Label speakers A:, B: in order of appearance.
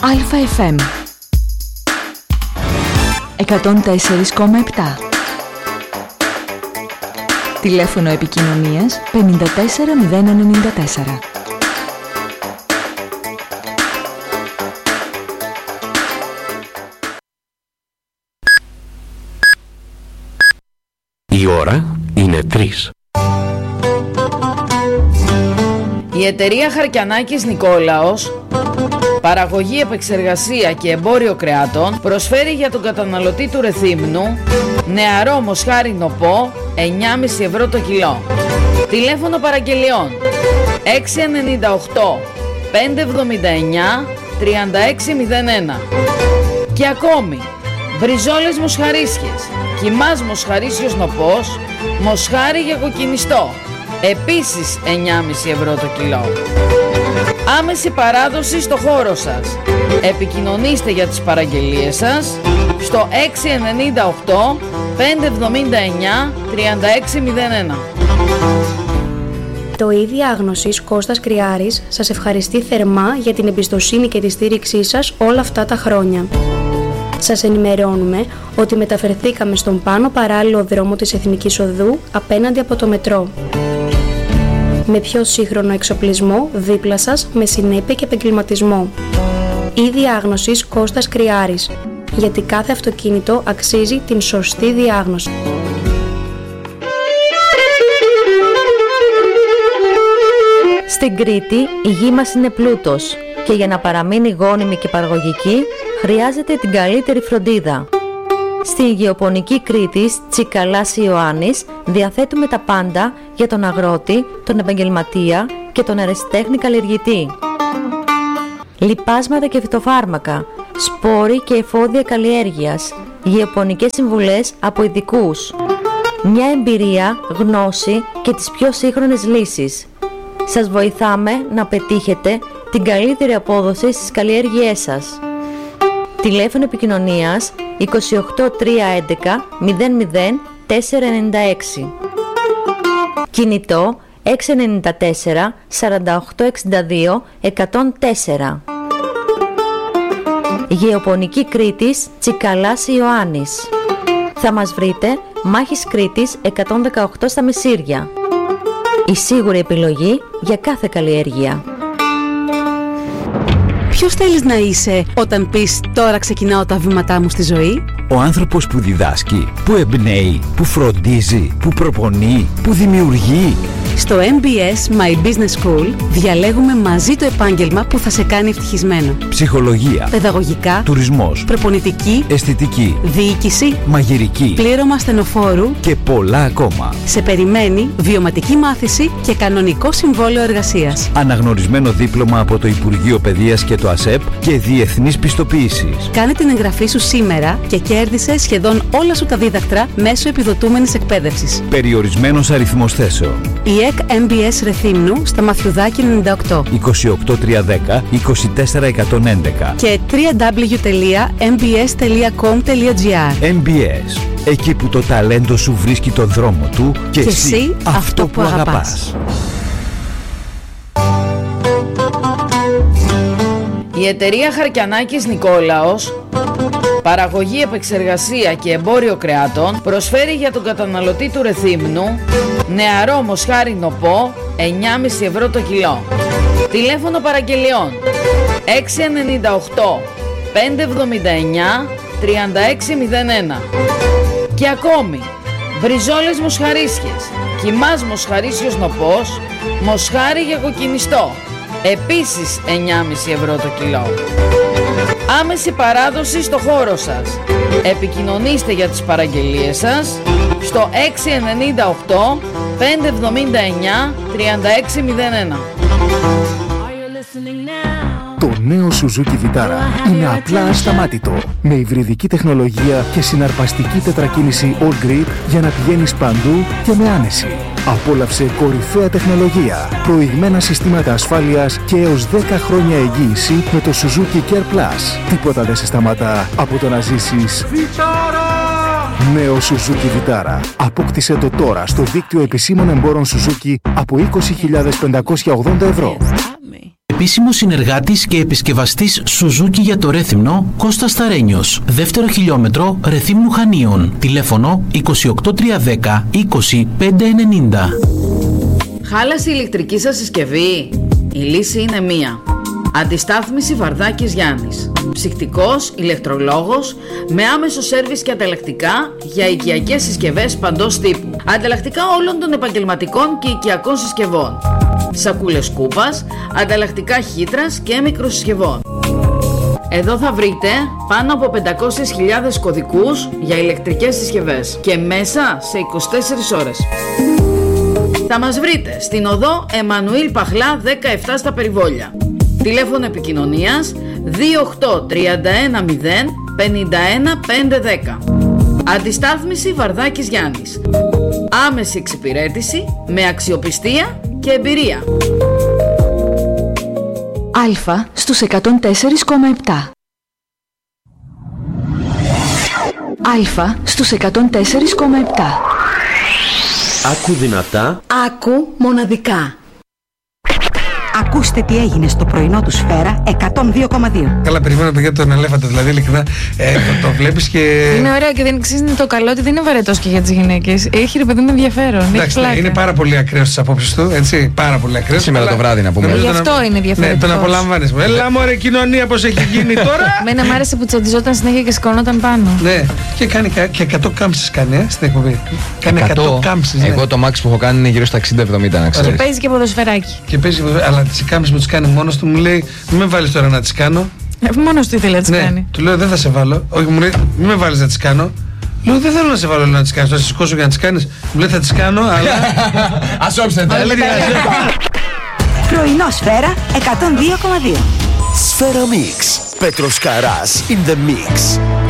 A: ΑΕΦΜ 104,7. Τηλέφωνο επικοινωνίας 54094.
B: Η ώρα είναι 3.
C: Η εταιρεία Χαρκιανάκης Νικόλαος, παραγωγή, επεξεργασία και εμπόριο κρεάτων, προσφέρει για τον καταναλωτή του Ρεθύμνου νεαρό μοσχάρι νοπό 9,5 ευρώ το κιλό. Τηλέφωνο παραγγελιών 698 579 3601. Και ακόμη μπριζόλες μοσχαρίσιες, κιμάς μοσχαρίσιος νοπός, μοσχάρι για κοκκινιστό, επίσης 9,5 ευρώ το κιλό. Άμεση παράδοση στο χώρο σας. Επικοινωνήστε για τις παραγγελίες σας στο 698 579 3601.
D: Το ΙΔΙ Άγνωσης Κώστας Κρυάρης σας ευχαριστεί θερμά για την εμπιστοσύνη και τη στήριξή σας όλα αυτά τα χρόνια. Σας ενημερώνουμε ότι μεταφερθήκαμε στον πάνω παράλληλο δρόμο της Εθνικής Οδού απέναντι από το μετρό. Με πιο σύγχρονο εξοπλισμό δίπλα σας, με συνέπεια και επαγγελματισμό. ΙΔΙ Άγνωσης Κώστας Κρυάρης. Γιατί κάθε αυτοκίνητο αξίζει την σωστή διάγνωση.
E: Στην Κρήτη η γη μας είναι πλούτος και για να παραμείνει γόνιμη και παραγωγική χρειάζεται την καλύτερη φροντίδα. Στη γεωπονική Κρήτης Τσικαλάς Ιωάννης διαθέτουμε τα πάντα για τον αγρότη, τον επαγγελματία και τον ερασιτέχνη καλλιεργητή. Λιπάσματα και φυτοφάρμακα, σπόροι και εφόδια καλλιέργειας, γεωπονικές συμβουλές από ειδικούς. Μια εμπειρία, γνώση και τις πιο σύγχρονες λύσεις. Σας βοηθάμε να πετύχετε την καλύτερη απόδοση στις καλλιέργειές σας. Τηλέφωνο επικοινωνίας 28 311 00 496. Κινητό 694 48 62 104. Γεωπονική Κρήτης Τσικαλάς Ιωάννης. Θα μας βρείτε Μάχης Κρήτης 118 στα Μεσίρια. Η σίγουρη επιλογή για κάθε καλλιέργεια.
F: Ποιος θέλεις να είσαι όταν πεις «Τώρα ξεκινάω τα βήματά μου στη ζωή»?
G: Ο άνθρωπος που διδάσκει, που εμπνέει, που φροντίζει, που προπονεί, που δημιουργεί.
F: Στο MBS My Business School διαλέγουμε μαζί το επάγγελμα που θα σε κάνει ευτυχισμένο.
G: Ψυχολογία,
F: παιδαγωγικά,
G: τουρισμός,
F: προπονητική,
G: αισθητική,
F: διοίκηση,
G: μαγειρική,
F: πλήρωμα στενοφόρου
G: και πολλά ακόμα.
F: Σε περιμένει βιωματική μάθηση και κανονικό συμβόλαιο εργασίας.
G: Αναγνωρισμένο δίπλωμα από το Υπουργείο Παιδείας και το ΑΣΕΠ και διεθνής πιστοποίησης.
F: Κάνε την εγγραφή σου σήμερα και κέρδισε σχεδόν όλα σου τα δίδακτρα μέσω επιδοτούμενης εκπαίδευσης.
G: Περιορισμένος αριθμός θέσεων.
F: Η ΕΚ MBS Ρεθύμνου στα Μαθιουδάκη 98
G: 28 310 24 111
F: και www.mbs.com.gr.
G: MBS, εκεί που το ταλέντο σου βρίσκει τον δρόμο του και εσύ αυτό που αγαπάς.
C: Η εταιρεία Χαρκιανάκης Νικόλαος, παραγωγή, επεξεργασία και εμπόριο κρεάτων, προσφέρει για τον καταναλωτή του Ρεθύμνου νεαρό μοσχάρι νοπό 9,5 ευρώ το κιλό. Τηλέφωνο παραγγελιών 698 579 3601. Και ακόμη μπριζόλες μοσχαρίσιες, κιμάς μοσχαρίσιος νοπός, μοσχάρι για κοκκινιστό, επίσης 9,5 ευρώ το κιλό. Άμεση παράδοση στο χώρο σας. Επικοινωνήστε για τις παραγγελίες σας στο 698 579 3601.
H: Το νέο Suzuki Vitara είναι απλά ασταμάτητο. Με υβριδική τεχνολογία και συναρπαστική τετρακίνηση All Grip για να πηγαίνεις παντού και με άνεση. Απόλαυσε κορυφαία τεχνολογία, προηγμένα συστήματα ασφάλειας και έως 10 χρόνια εγγύηση με το Suzuki Care Plus. Τίποτα δεν σε σταματά από το να ζήσεις νέο Suzuki Vitara. Απόκτησε το τώρα στο δίκτυο επισήμων εμπόρων Suzuki από 20.580 ευρώ.
I: Επίσημος συνεργάτης και επισκευαστής Suzuki για το Ρέθυμνο, Κώστας Σταρένιος. Δεύτερο χιλιόμετρο Ρεθύμνου Χανίων. Τηλέφωνο 28310 20590.
C: Χάλασε η ηλεκτρική σας συσκευή? Η λύση είναι μία. Αντιστάθμιση Βαρδάκης Γιάννης. Ψυκτικός, ηλεκτρολόγος, με άμεσο σέρβις και ανταλλακτικά για οικιακές συσκευές παντός τύπου. Ανταλλακτικά όλων των επαγγελματικών και οικιακών συσκευών. Σακούλες κούπας, ανταλλακτικά χύτρας και μικροσυσκευών. Εδώ θα βρείτε πάνω από 500.000 κωδικούς για ηλεκτρικές συσκευές και μέσα σε 24 ώρες. Θα μας βρείτε στην οδό Εμμανουήλ Παχλά 17 στα Περιβόλια. Τηλέφωνο επικοινωνίας 28 31 0 51 510. Αντιστάθμιση Βαρδάκης Γιάννης. Άμεση εξυπηρέτηση με αξιοπιστία και εμπειρία.
A: Α στους 104,7. Α στους 104,7.
B: Άκου δυνατά.
F: Άκου μοναδικά.
J: Ακούστε τι έγινε στο πρωινό του Σφαίρα 102,2.
K: Καλά, περιμένω παιδιά τον ελέφαντα, δηλαδή ειλικρινά το βλέπεις και.
L: Είναι ωραίο και δεν ξέρει το καλό ότι δεν είναι βαρετός και για τις γυναίκες. Έχει ρε παιδί με ενδιαφέρον.
K: Εντάξει, είναι πάρα πολύ ακραίος στις απόψεις του, έτσι. Πάρα πολύ ακραίος.
M: Σήμερα το βράδυ να πούμε.
L: Γι' αυτό είναι διαφορετικό.
K: Ναι, τον απολαμβάνεις. Έλα μωρέ κοινωνία, πώς έχει γίνει τώρα.
L: Μένα μ' άρεσε που τσαντιζόταν συνέχεια και σκονόταν πάνω.
K: Ναι, και κάνει και 100 κάμψεις κάνει στην εκπομπή. Κάνει 100 κάμψεις.
M: Εγώ το max που έχω κάνει είναι γύρω στα 60-70, να ξέρεις.
L: Και παίζει και ποδοσφαιράκι.
K: Και παίζει, αλλά τις κάμψεις μου τις κάνει μόνος του, μου λέει μην με βάλεις τώρα να τις κάνω.
L: Μόνος του ήθελε να τις κάνει.
K: Του λέω δεν θα σε βάλω. Όχι, μου λέει μην με βάλεις να τις κάνω. Λέω δεν θέλω να σε βάλω να τις κάνεις. Θα σε σηκώσω για να τις κάνεις. Μου λέει θα τις κάνω, αλλά.
M: Ας όψετε.
J: Πρωινό Σφαίρα 102,2.
G: Σφαίρα Mix. Πέτρος Καράς in the mix.